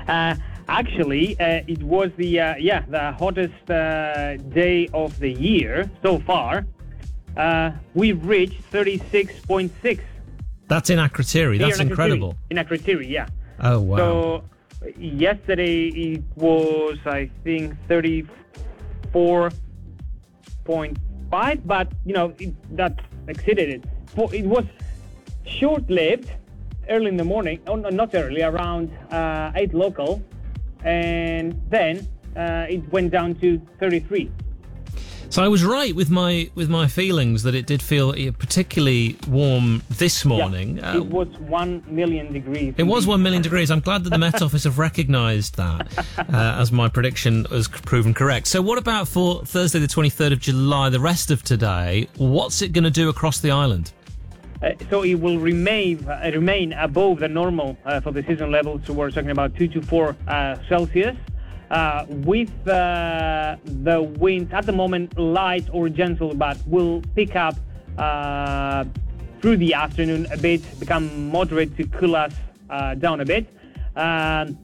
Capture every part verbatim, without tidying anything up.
uh, actually, uh, it was the uh, yeah the hottest uh, day of the year so far. Uh, we've reached thirty-six point six. That's in Akrotiri. That's in incredible. Akrotiri. In Akrotiri, yeah. Oh, wow. So yesterday it was, I think, thirty-four point five, but, you know, it, that exceeded it. It was short-lived, early in the morning, oh, no, not early, around uh, eight local, and then uh, it went down to thirty-three. So I was right with my with my feelings that it did feel particularly warm this morning. Yeah, it was one million degrees. It was one million degrees. I'm glad that the Met Office have recognised that uh, as my prediction has proven correct. So what about for Thursday the twenty-third of July, the rest of today? What's it going to do across the island? Uh, so it will remain uh, remain above the normal uh, for the season levels. So we're talking about two to four uh, Celsius. Uh, with uh, the winds at the moment light or gentle, but will pick up uh, through the afternoon a bit, become moderate to cool us uh, down a bit. Um,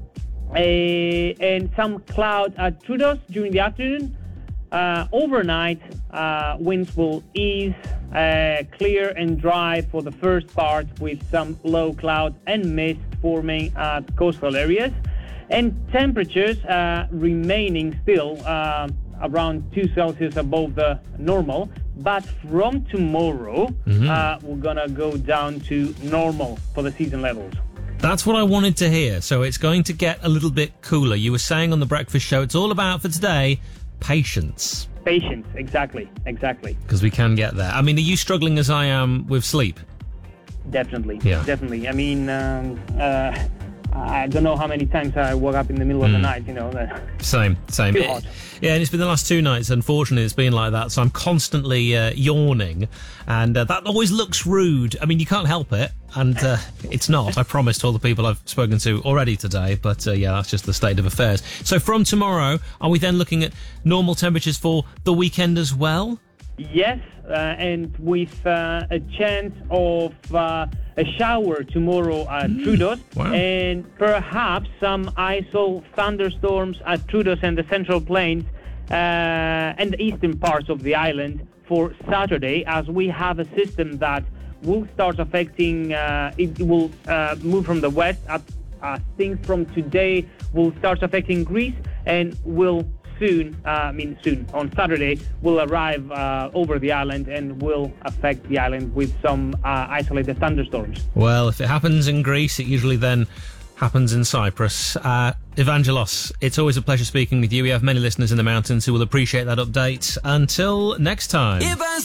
a, and some cloud at Troodos during the afternoon. Uh, overnight, uh, winds will ease, uh, clear and dry for the first part, with some low cloud and mist forming at coastal areas. And temperatures uh, remaining still uh, around two Celsius above the normal. But from tomorrow, mm-hmm. uh, we're going to go down to normal for the season levels. That's what I wanted to hear. So it's going to get a little bit cooler. You were saying on the breakfast show, it's all about, for today, patience. Patience, exactly, exactly. Because we can get there. I mean, are you struggling as I am with sleep? Definitely, yeah. definitely. I mean... Um, uh, I don't know how many times I woke up in the middle of mm. the night, you know. Same, same. Too hot. Yeah, and it's been the last two nights, unfortunately, it's been like that, so I'm constantly uh, yawning, and uh, that always looks rude. I mean, you can't help it, and uh, it's not, I promise, to all the people I've spoken to already today, but uh, yeah, that's just the state of affairs. So from tomorrow, are we then looking at normal temperatures for the weekend as well? Yes, uh, and with uh, a chance of uh, a shower tomorrow at mm. Troodos, wow. and perhaps some isol thunderstorms at Troodos and the Central Plains uh, and the eastern parts of the island for Saturday, as we have a system that will start affecting, uh, it will uh, move from the west. At, I think from today will start affecting Greece and will soon, uh, I mean soon, on Saturday, will arrive uh, over the island and will affect the island with some uh, isolated thunderstorms. Well, if it happens in Greece, it usually then happens in Cyprus. Uh, Evangelos, it's always a pleasure speaking with you. We have many listeners in the mountains who will appreciate that update. Until next time.